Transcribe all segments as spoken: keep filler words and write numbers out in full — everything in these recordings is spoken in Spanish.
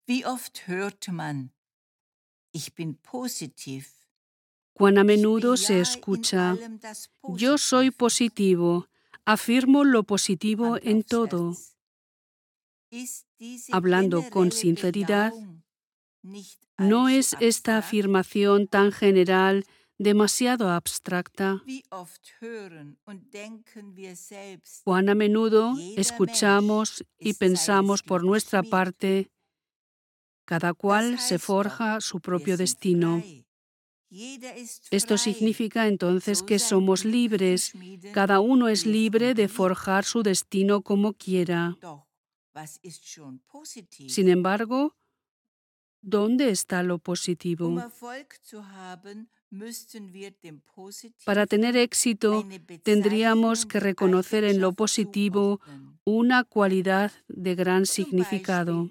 Wie oft hört man, ich bin positiv. Cuán a menudo se escucha, yo soy positivo, afirmo lo positivo en todo. Hablando con sinceridad, ¿no es esta afirmación tan general demasiado abstracta? Cuán a menudo escuchamos y pensamos por nuestra parte, cada cual se forja su propio destino. Esto significa entonces que somos libres, cada uno es libre de forjar su destino como quiera. Sin embargo, ¿dónde está lo positivo? Para tener éxito, tendríamos que reconocer en lo positivo una cualidad de gran significado.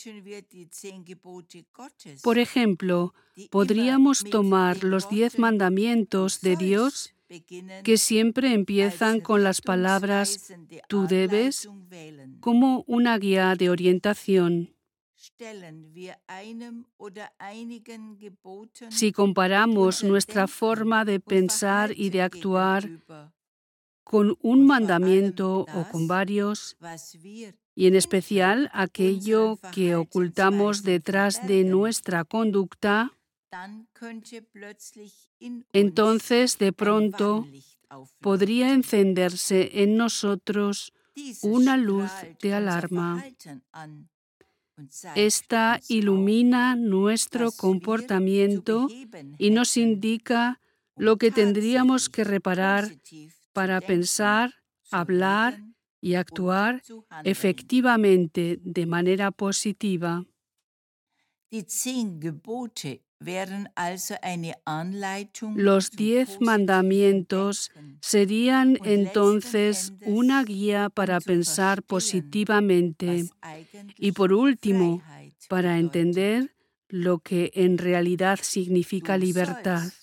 Por ejemplo, podríamos tomar los diez mandamientos de Dios, que siempre empiezan con las palabras «tú debes», como una guía de orientación. Si comparamos nuestra forma de pensar y de actuar con un mandamiento o con varios, y en especial aquello que ocultamos detrás de nuestra conducta, entonces de pronto podría encenderse en nosotros una luz de alarma. Esta ilumina nuestro comportamiento y nos indica lo que tendríamos que reparar para pensar, hablar y actuar efectivamente de manera positiva. Los diez mandamientos serían entonces una guía para pensar positivamente y, por último, para entender lo que en realidad significa libertad.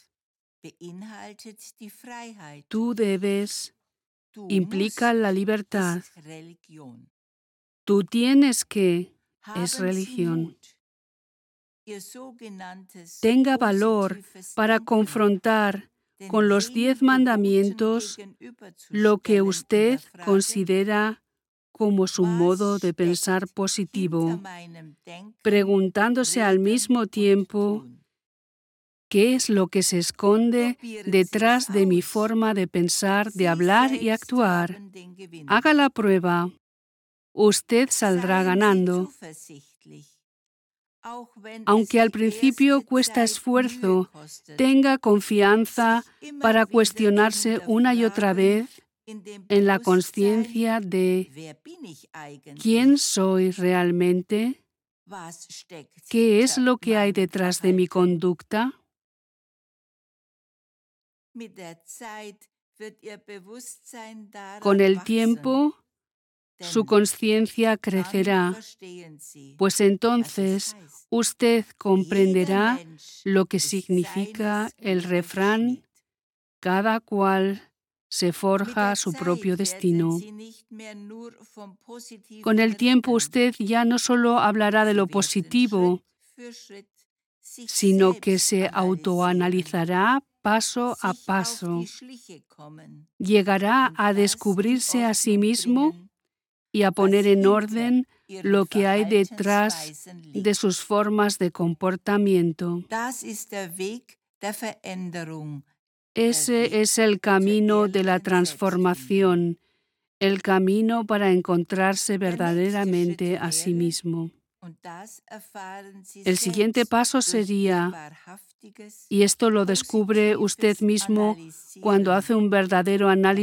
Tú debes implica la libertad. Tú tienes que es religión. Tenga valor para confrontar con los diez mandamientos lo que usted considera como su modo de pensar positivo, preguntándose al mismo tiempo ¿qué es lo que se esconde detrás de mi forma de pensar, de hablar y actuar? Haga la prueba. Usted saldrá ganando. Aunque al principio cuesta esfuerzo, tenga confianza para cuestionarse una y otra vez en la conciencia de ¿quién soy realmente? ¿Qué es lo que hay detrás de mi conducta? Con el tiempo, su conciencia crecerá, pues entonces usted comprenderá lo que significa el refrán «Cada cual se forja su propio destino». Con el tiempo usted ya no solo hablará de lo positivo, sino que se autoanalizará paso a paso. Llegará a descubrirse a sí mismo y a poner en orden lo que hay detrás de sus formas de comportamiento. Ese es el camino de la transformación, el camino para encontrarse verdaderamente a sí mismo. El siguiente paso sería, y esto lo descubre usted mismo cuando hace un verdadero análisis